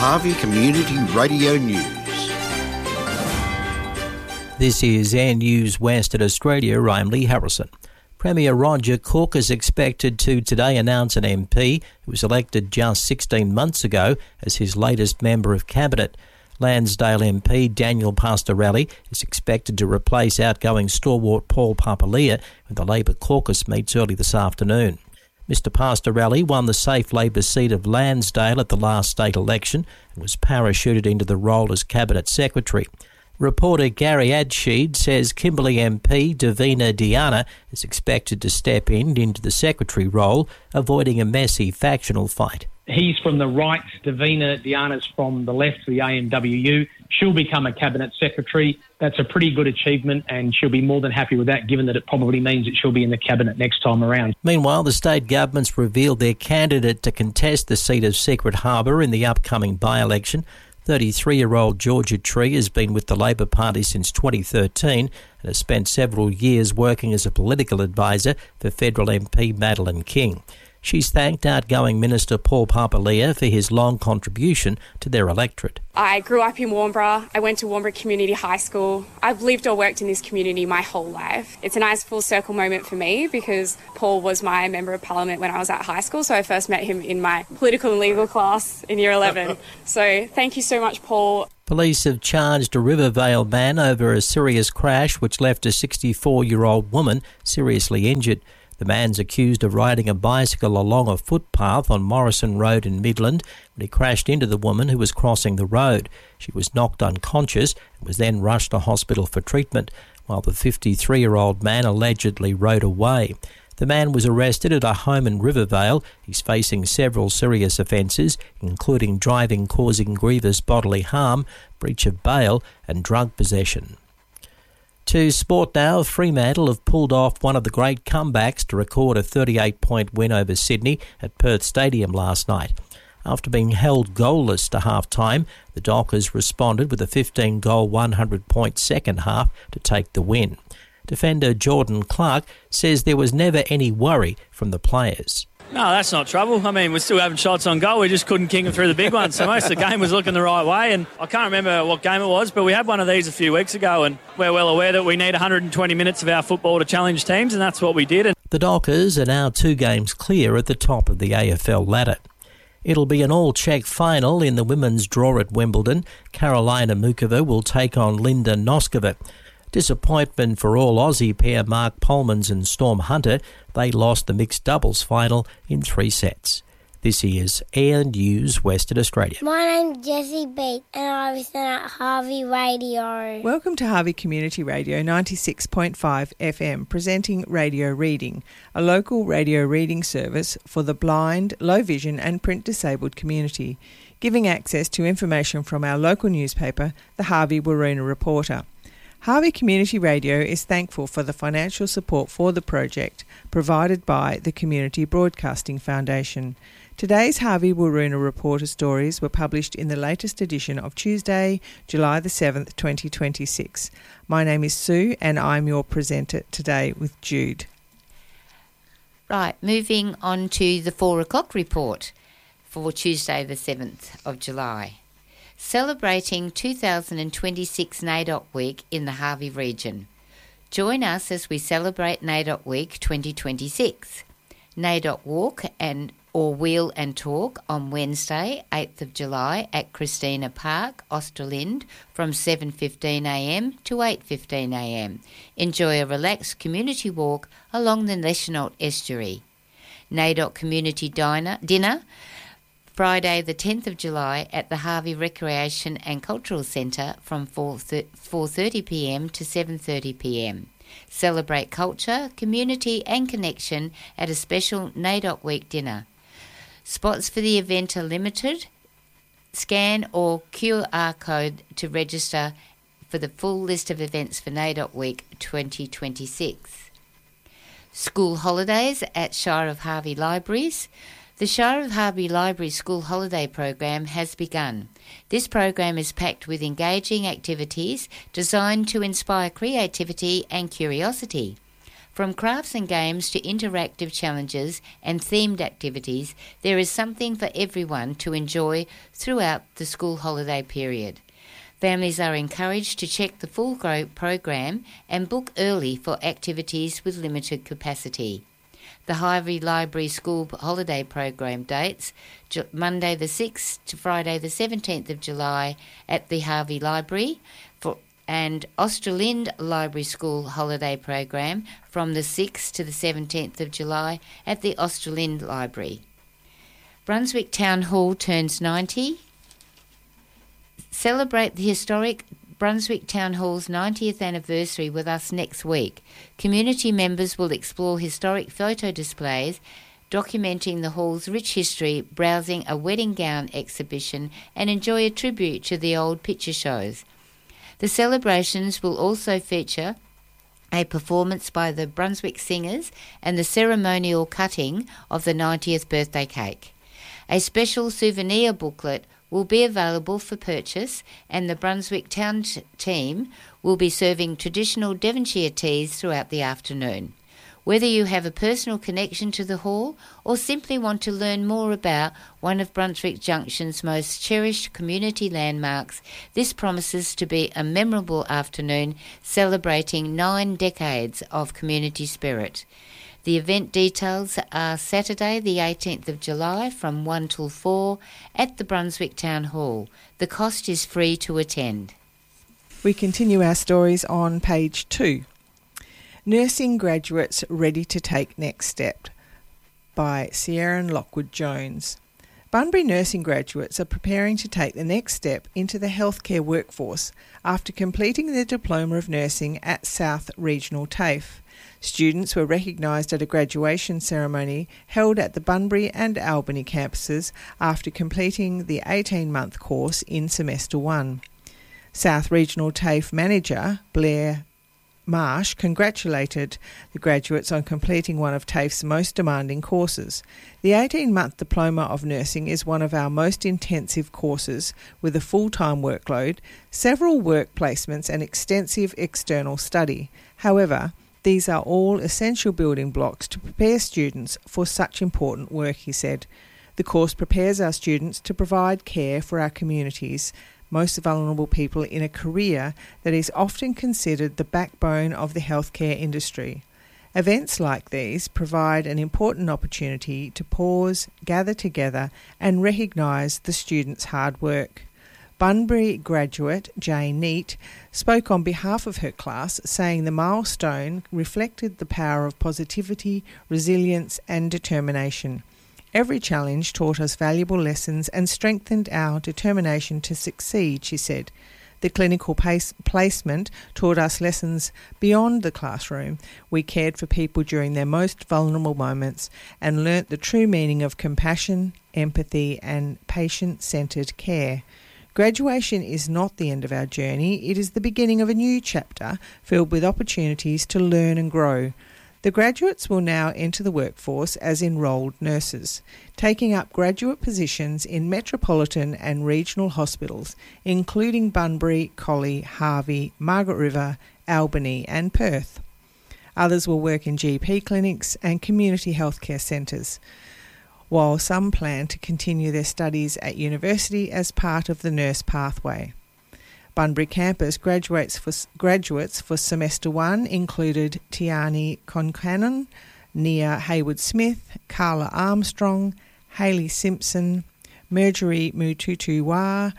Harvey Community Radio News. This is Air News Western Australia. I'm Lee Harrison. Premier Roger Cook is expected to today announce an MP who was elected just 16 months ago as his latest member of Cabinet. Lansdale MP Daniel Pastorelli is expected to replace outgoing stalwart Paul Papalia when the Labor caucus meets early this afternoon. Mr Pastorelli won the safe Labor seat of Lansdale at the last state election and was parachuted into the role as Cabinet Secretary. Reporter Gary Adsheed says Kimberley MP Davina Diana is expected to step into the Secretary role, avoiding a messy factional fight. He's from the right, Davina Diana's from the left, the AMWU. She'll become a Cabinet Secretary. That's a pretty good achievement, and she'll be more than happy with that, given that it probably means that she'll be in the Cabinet next time around. Meanwhile, the state government's revealed their candidate to contest the seat of Secret Harbour in the upcoming by-election. 33-year-old Georgia Tree has been with the Labor Party since 2013 and has spent several years working as a political advisor for federal MP Madeleine King. She's thanked outgoing Minister Paul Papalia for his long contribution to their electorate. I grew up in Warnbro. I went to Warnbro Community High School. I've lived or worked in this community my whole life. It's a nice full circle moment for me because Paul was my Member of Parliament when I was at high school, so I first met him in my political and legal class in Year 11. So thank you so much, Paul. Police have charged a Rivervale man over a serious crash which left a 64-year-old woman seriously injured. The man's accused of riding a bicycle along a footpath on Morrison Road in Midland when he crashed into the woman who was crossing the road. She was knocked unconscious and was then rushed to hospital for treatment, while the 53-year-old man allegedly rode away. The man was arrested at a home in Rivervale. He's facing several serious offences, including driving causing grievous bodily harm, breach of bail and drug possession. To sport now, Fremantle have pulled off one of the great comebacks to record a 38-point win over Sydney at Perth Stadium last night. After being held goalless to half-time, the Dockers responded with a 15-goal, 100-point second half to take the win. Defender Jordan Clark says there was never any worry from the players. No, that's not trouble. I mean, we're still having shots on goal. We just couldn't kick them through the big ones. So most of the game was looking the right way. And I can't remember what game it was, but we had one of these a few weeks ago. And we're well aware that we need 120 minutes of our football to challenge teams, and that's what we did. The Dockers are now 2 games clear at the top of the AFL ladder. It'll be an all-Czech final in the women's draw at Wimbledon. Karolina Mukova will take on Linda Noskova. Disappointment for all Aussie pair Mark Polmans and Storm Hunter. They lost the mixed doubles final in 3 sets. This is Air News Western Australia. My name's Jessie Beat and I listen at Harvey Radio. Welcome to Harvey Community Radio 96.5 FM, presenting Radio Reading, a local radio reading service for the blind, low vision and print disabled community, giving access to information from our local newspaper, the Harvey Waroona Reporter. Harvey Community Radio is thankful for the financial support for the project provided by the Community Broadcasting Foundation. Today's Harvey Waroona Reporter stories were published in the latest edition of Tuesday, July the 7th, 2026. My name is Sue and I'm your presenter today with Jude. Right, moving on to the 4 o'clock report for Tuesday the 7th of July. Celebrating 2026 NAIDOC Week in the Harvey region. Join us as we celebrate NAIDOC Week 2026. NAIDOC Walk or Wheel and Talk on Wednesday, 8th of July at Christina Park, Australind from 7:15am to 8:15am. Enjoy a relaxed community walk along the Leschenault Estuary. NAIDOC Community Dinner Friday the 10th of July at the Harvey Recreation and Cultural Centre from 4:30pm to 7:30pm. Celebrate culture, community and connection at a special NAIDOC Week dinner. Spots for the event are limited. Scan or QR code to register for the full list of events for NAIDOC Week 2026. School holidays at Shire of Harvey Libraries. The Shire of Harvey Library School Holiday Program has begun. This program is packed with engaging activities designed to inspire creativity and curiosity. From crafts and games to interactive challenges and themed activities, there is something for everyone to enjoy throughout the school holiday period. Families are encouraged to check the full program and book early for activities with limited capacity. The Harvey Library School Holiday Program dates, Monday the 6th to Friday the 17th of July at the Harvey Library, and Australind Library School Holiday Program from the 6th to the 17th of July at the Australind Library. Brunswick Town Hall turns 90. Celebrate the historic Brunswick Town Hall's 90th anniversary with us next week. Community members will explore historic photo displays documenting the hall's rich history, browsing a wedding gown exhibition, and enjoy a tribute to the old picture shows. The celebrations will also feature a performance by the Brunswick Singers and the ceremonial cutting of the 90th birthday cake. A special souvenir booklet will be available for purchase, and the Brunswick Town team will be serving traditional Devonshire teas throughout the afternoon. Whether you have a personal connection to the hall or simply want to learn more about one of Brunswick Junction's most cherished community landmarks, this promises to be a memorable afternoon celebrating 9 decades of community spirit. The event details are Saturday the 18th of July from 1 till 4 at the Brunswick Town Hall. The cost is free to attend. We continue our stories on page 2. Nursing Graduates Ready to Take Next Step by Sierra and Lockwood Jones. Bunbury nursing graduates are preparing to take the next step into the healthcare workforce after completing their Diploma of Nursing at South Regional TAFE. Students were recognised at a graduation ceremony held at the Bunbury and Albany campuses after completing the 18-month course in Semester 1. South Regional TAFE Manager Blair Marsh congratulated the graduates on completing one of TAFE's most demanding courses. The 18-month Diploma of Nursing is one of our most intensive courses with a full-time workload, several work placements and extensive external study. However, these are all essential building blocks to prepare students for such important work, he said. The course prepares our students to provide care for our communities, most vulnerable people, in a career that is often considered the backbone of the healthcare industry. Events like these provide an important opportunity to pause, gather together and recognise the students' hard work. Bunbury graduate Jane Neat spoke on behalf of her class, saying the milestone reflected the power of positivity, resilience and determination. Every challenge taught us valuable lessons and strengthened our determination to succeed, she said. The clinical placement taught us lessons beyond the classroom. We cared for people during their most vulnerable moments and learnt the true meaning of compassion, empathy and patient-centred care. Graduation is not the end of our journey, it is the beginning of a new chapter filled with opportunities to learn and grow. The graduates will now enter the workforce as enrolled nurses, taking up graduate positions in metropolitan and regional hospitals, including Bunbury, Collie, Harvey, Margaret River, Albany and Perth. Others will work in GP clinics and community healthcare centres, while some plan to continue their studies at university as part of the nurse pathway. Bunbury campus graduates for Semester 1 included Tiani Concannon, Nia Hayward-Smith, Carla Armstrong, Hayley Simpson, Marjorie Mututuwa,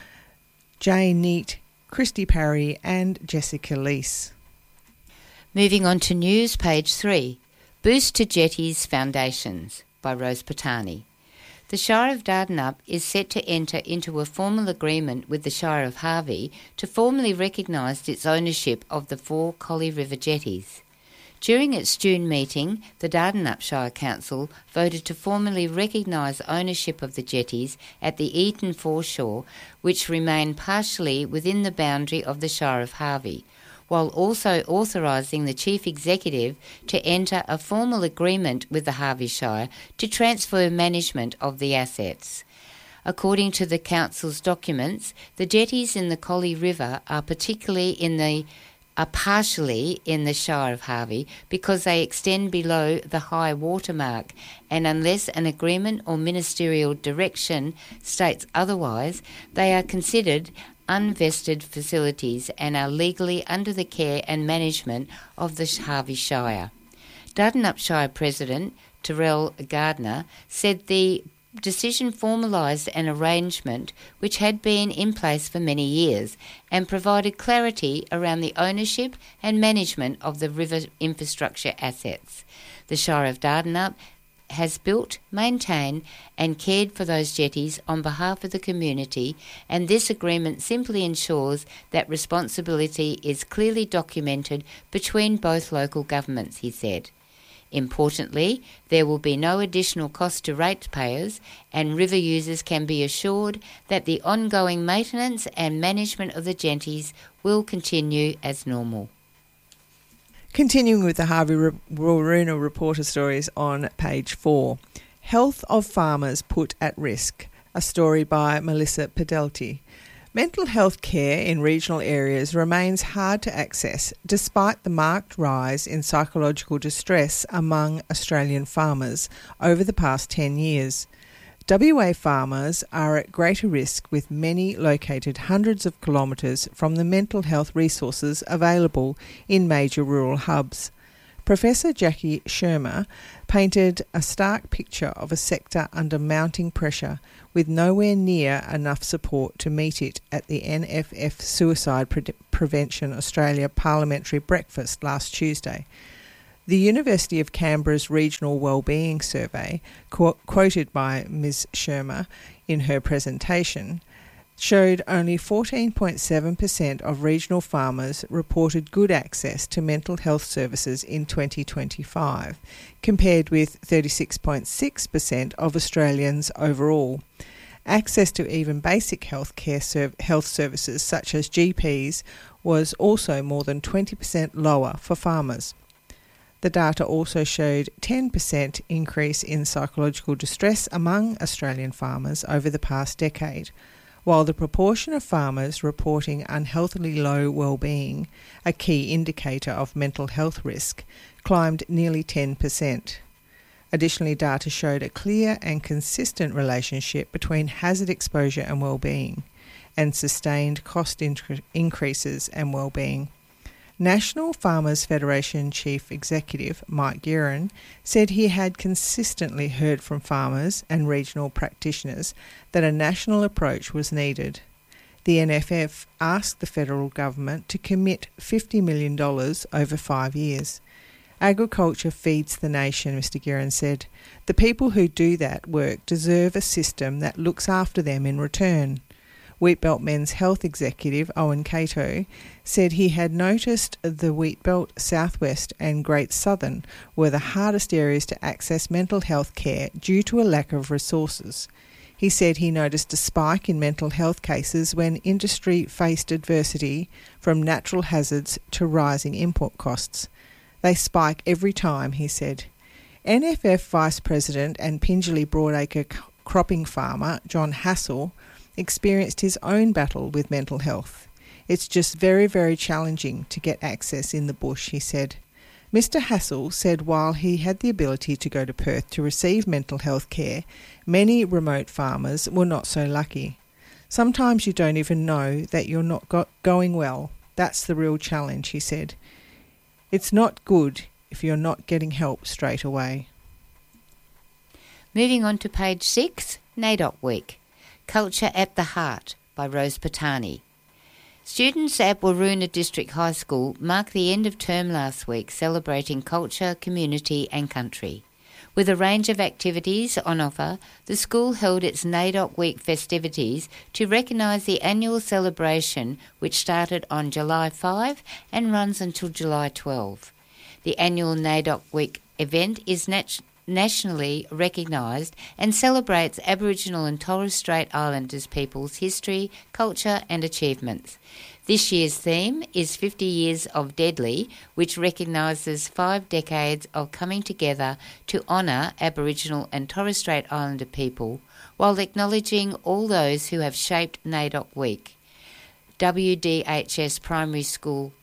Jane Neat, Christy Parry and Jessica Leese. Moving on to news, page 3. Boost to Jetties Foundations by Rose Patani. The Shire of Dardanup is set to enter into a formal agreement with the Shire of Harvey to formally recognise its ownership of the 4 Collie River jetties. During its June meeting, the Dardanup Shire Council voted to formally recognise ownership of the jetties at the Eaton foreshore, which remain partially within the boundary of the Shire of Harvey, while also authorising the Chief Executive to enter a formal agreement with the Harvey Shire to transfer management of the assets. According to the Council's documents, the jetties in the Collie River are particularly in the are partially in the Shire of Harvey because they extend below the high water mark, and unless an agreement or ministerial direction states otherwise, they are considered unvested facilities and are legally under the care and management of the Harvey Shire. Dardanup Shire President Terrell Gardner said the decision formalised an arrangement which had been in place for many years and provided clarity around the ownership and management of the river infrastructure assets. The Shire of Dardanup has built, maintained and cared for those jetties on behalf of the community, and this agreement simply ensures that responsibility is clearly documented between both local governments, he said. Importantly, there will be no additional cost to ratepayers, and river users can be assured that the ongoing maintenance and management of the jetties will continue as normal. Continuing with the Harvey Waruna reporter stories on page 4. Health of farmers put at risk, a story by Melissa Pedelti. Mental health care in regional areas remains hard to access despite the marked rise in psychological distress among Australian farmers over the past 10 years. WA farmers are at greater risk, with many located hundreds of kilometres from the mental health resources available in major rural hubs. Professor Jackie Shermer painted a stark picture of a sector under mounting pressure, with nowhere near enough support to meet it at the NFF Suicide Prevention Australia Parliamentary Breakfast last Tuesday. The University of Canberra's Regional Wellbeing Survey, quoted by Ms Shermer in her presentation, showed only 14.7% of regional farmers reported good access to mental health services in 2025, compared with 36.6% of Australians overall. Access to even basic health services such as GPs was also more than 20% lower for farmers. The data also showed 10% increase in psychological distress among Australian farmers over the past decade, while the proportion of farmers reporting unhealthily low well-being, a key indicator of mental health risk, climbed nearly 10%. Additionally, data showed a clear and consistent relationship between hazard exposure and well-being, and sustained cost increases and well-being. National Farmers Federation Chief Executive Mike Guerin said he had consistently heard from farmers and regional practitioners that a national approach was needed. The NFF asked the federal government to commit $50 million over 5 years. Agriculture feeds the nation, Mr Guerin said. The people who do that work deserve a system that looks after them in return. Wheatbelt Men's Health Executive Owen Cato said he had noticed the Wheatbelt, Southwest and Great Southern were the hardest areas to access mental health care due to a lack of resources. He said he noticed a spike in mental health cases when industry faced adversity, from natural hazards to rising input costs. They spike every time, he said. NFF Vice President and Pingelly Broadacre cropping farmer John Hassel experienced his own battle with mental health. It's just very, very challenging to get access in the bush, he said. Mr Hassel said while he had the ability to go to Perth to receive mental health care, many remote farmers were not so lucky. Sometimes you don't even know that you're not going well. That's the real challenge, he said. It's not good if you're not getting help straight away. Moving on to page 6, NAIDOC Week. Culture at the Heart by Rose Patani. Students at Waruna District High School marked the end of term last week, celebrating culture, community and country. With a range of activities on offer, the school held its NAIDOC Week festivities to recognise the annual celebration, which started on July 5 and runs until July 12. The annual NAIDOC Week event is nationally recognised and celebrates Aboriginal and Torres Strait Islanders people's history, culture and achievements. This year's theme is 50 Years of Deadly, which recognises 5 decades of coming together to honour Aboriginal and Torres Strait Islander people, while acknowledging all those who have shaped NAIDOC Week. WDHS Primary School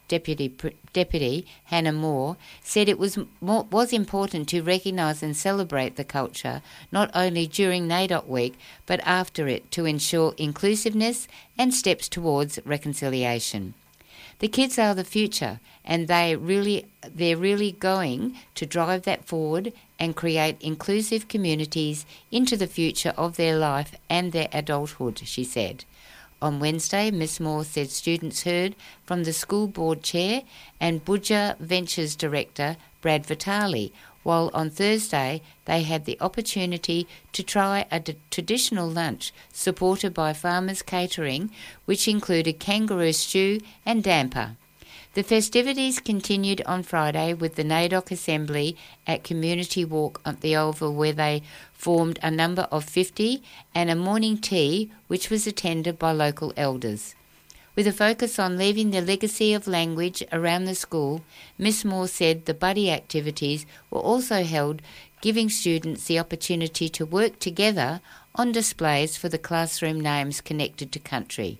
Deputy Hannah Moore said it was important to recognise and celebrate the culture not only during NAIDOC Week but after it to ensure inclusiveness and steps towards reconciliation. The kids are the future, and they're really going to drive that forward and create inclusive communities into the future of their life and their adulthood, she said. On Wednesday, Ms Moore said students heard from the school board chair and Budja Ventures director Brad Vitale, while on Thursday they had the opportunity to try a traditional lunch supported by Farmers Catering, which included kangaroo stew and damper. The festivities continued on Friday with the NAIDOC Assembly at Community Walk at the Oval, where they formed a number of 50, and a morning tea which was attended by local elders. With a focus on leaving the legacy of language around the school, Ms Moore said the buddy activities were also held, giving students the opportunity to work together on displays for the classroom names connected to country.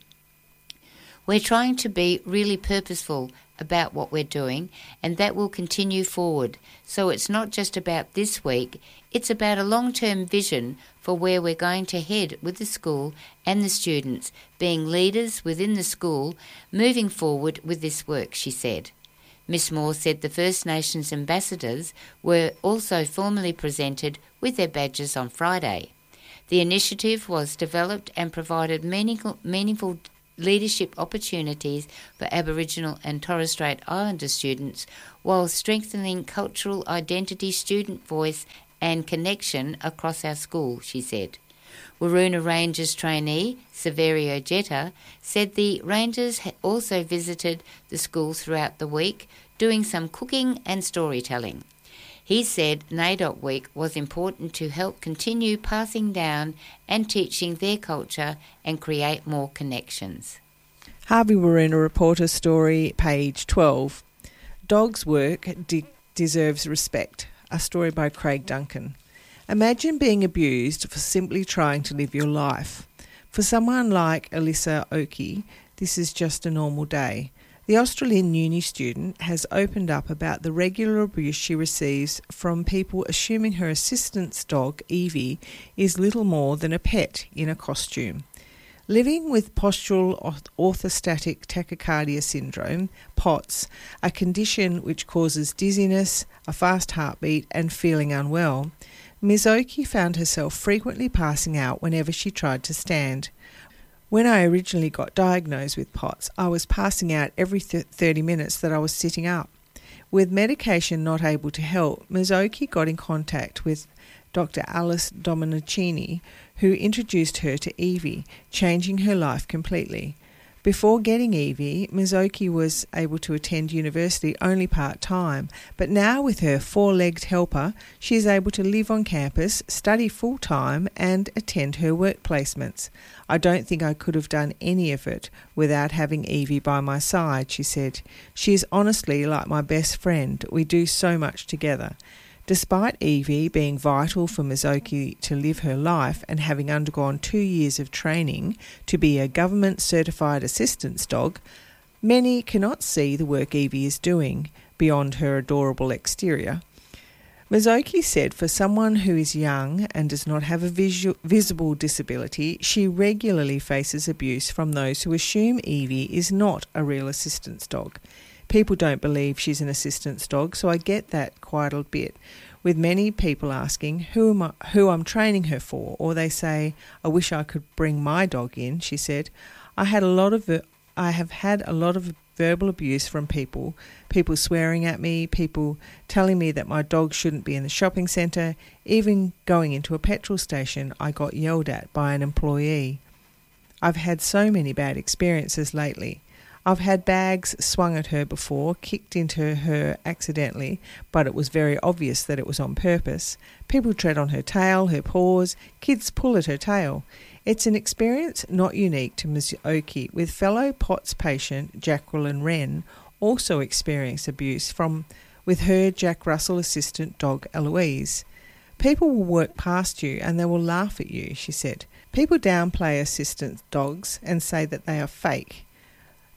We're trying to be really purposeful about what we're doing, and that will continue forward. So it's not just about this week, it's about a long-term vision for where we're going to head with the school and the students, being leaders within the school, moving forward with this work, she said. Ms Moore said the First Nations ambassadors were also formally presented with their badges on Friday. The initiative was developed and provided meaningful leadership opportunities for Aboriginal and Torres Strait Islander students, while strengthening cultural identity, student voice and connection across our school, she said. Waroona Rangers trainee Severio Jetta said the Rangers also visited the school throughout the week, doing some cooking and storytelling. He said NAIDOC Week was important to help continue passing down and teaching their culture and create more connections. Harvey Waroona Reporter story, page 12. Dog's work deserves respect. A story by Craig Duncan. Imagine being abused for simply trying to live your life. For someone like Alyssa Oakey, this is just a normal day. The Australian uni student has opened up about the regular abuse she receives from people assuming her assistant's dog, Evie, is little more than a pet in a costume. Living with postural orthostatic tachycardia syndrome, POTS, a condition which causes dizziness, a fast heartbeat and feeling unwell, Ms Oakey found herself frequently passing out whenever she tried to stand. When I originally got diagnosed with POTS, I was passing out every 30 minutes that I was sitting up. With medication not able to help, Ms Oakey got in contact with Dr. Alice Dominicini, who introduced her to Evie, changing her life completely. Before getting Evie, Ms Oakey was able to attend university only part-time, but now with her four-legged helper, she is able to live on campus, study full-time and attend her work placements. I don't think I could have done any of it without having Evie by my side, she said. She is honestly like my best friend. We do so much together. Despite Evie being vital for Ms Oakey to live her life and having undergone 2 years of training to be a government-certified assistance dog, many cannot see the work Evie is doing beyond her adorable exterior. Ms Oakey said for someone who is young and does not have a visible disability, she regularly faces abuse from those who assume Evie is not a real assistance dog. People don't believe she's an assistance dog, so I get that quite a bit, with many people asking who I'm training her for, or they say, I wish I could bring my dog in, she said. I have had a lot of verbal abuse from people swearing at me, people telling me that my dog shouldn't be in the shopping centre, even going into a petrol station I got yelled at by an employee. I've had so many bad experiences lately. I've had bags swung at her before, kicked into her accidentally, but it was very obvious that it was on purpose. People tread on her tail, her paws, kids pull at her tail. It's an experience not unique to Ms Oakey, with fellow POTS patient Jacqueline Wren also experienced abuse with her Jack Russell assistant dog Eloise. People will work past you and they will laugh at you, she said. People downplay assistant dogs and say that they are fake.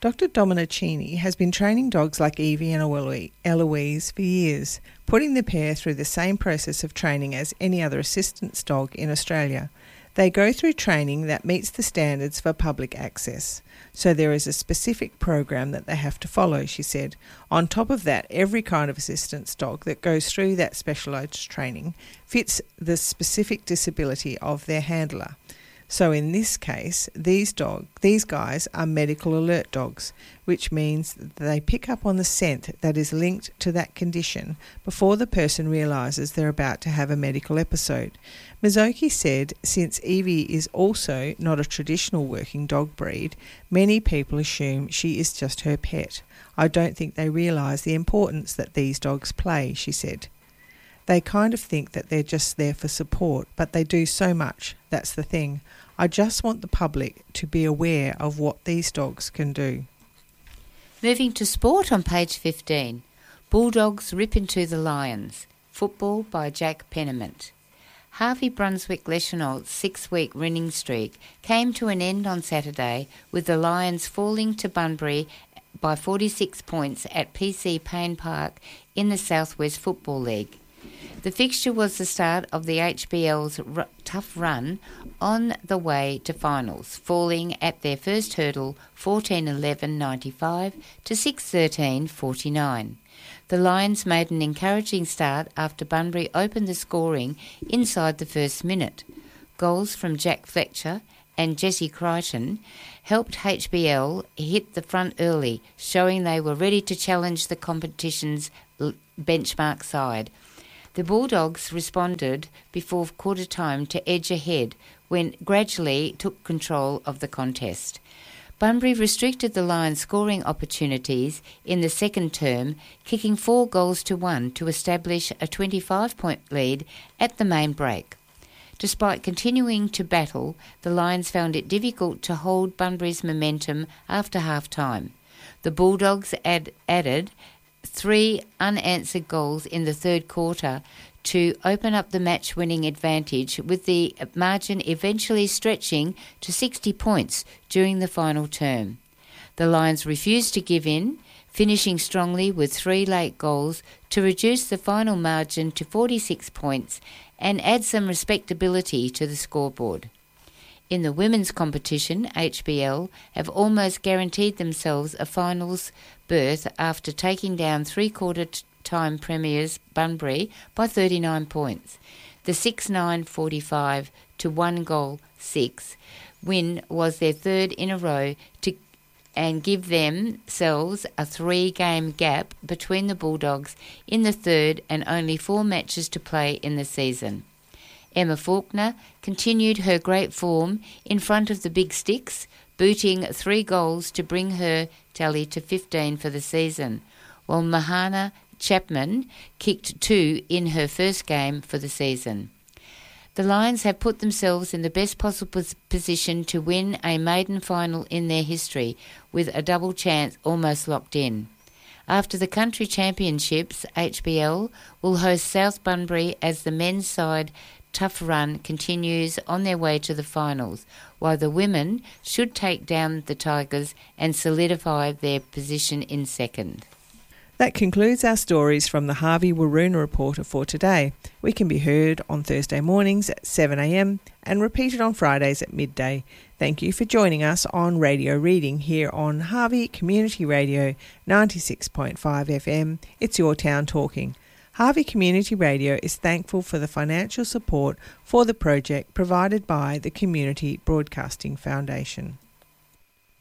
Dr. Domenicini has been training dogs like Evie and Eloise for years, putting the pair through the same process of training as any other assistance dog in Australia. They go through training that meets the standards for public access. So there is a specific program that they have to follow, she said. On top of that, every kind of assistance dog that goes through that specialised training fits the specific disability of their handler. So in this case, these guys are medical alert dogs, which means that they pick up on the scent that is linked to that condition before the person realises they're about to have a medical episode. Mizoki said, since Evie is also not a traditional working dog breed, many people assume she is just her pet. I don't think they realise the importance that these dogs play, she said. They kind of think that they're just there for support, but they do so much. That's the thing. I just want the public to be aware of what these dogs can do. Moving to sport on page 15. Bulldogs rip into the Lions. Football by Jack Penniman. Harvey Brunswick-Leschenault's 6-week winning streak came to an end on Saturday with the Lions falling to Bunbury by 46 points at PC Payne Park in the South West Football League. The fixture was the start of the HBL's tough run on the way to finals, falling at their first hurdle 14-11-95 to 6-13-49. The Lions made an encouraging start after Bunbury opened the scoring inside the first minute. Goals from Jack Fletcher and Jesse Crichton helped HBL hit the front early, showing they were ready to challenge the competition's benchmark side. The Bulldogs responded before quarter time to edge ahead when gradually took control of the contest. Bunbury restricted the Lions' scoring opportunities in the second term, kicking 4-1 to establish a 25-point lead at the main break. Despite continuing to battle, the Lions found it difficult to hold Bunbury's momentum after half-time. The Bulldogs added 3 unanswered goals in the third quarter to open up the match-winning advantage, with the margin eventually stretching to 60 points during the final term. The Lions refused to give in, finishing strongly with 3 late goals to reduce the final margin to 46 points and add some respectability to the scoreboard. In the women's competition, HBL have almost guaranteed themselves a finals berth after taking down three-quarter-time premiers Bunbury by 39 points. The 6-9-45 to 1-6 win was their third in a row and give themselves a 3-game gap between the Bulldogs in the third and only 4 matches to play in the season. Emma Faulkner continued her great form in front of the Big Sticks, booting 3 goals to bring her tally to 15 for the season, while Mahana Chapman kicked 2 in her first game for the season. The Lions have put themselves in the best possible position to win a maiden final in their history, with a double chance almost locked in. After the country championships, HBL will host South Bunbury as the men's side tough run continues on their way to the finals, while the women should take down the Tigers and solidify their position in second. That concludes our stories from the Harvey Waroona Reporter for today. We can be heard on Thursday mornings at 7 a.m. and repeated on Fridays at midday. Thank you for joining us on Radio Reading here on Harvey Community Radio 96.5 FM. It's your town talking. Harvey Community Radio is thankful for the financial support for the project provided by the Community Broadcasting Foundation.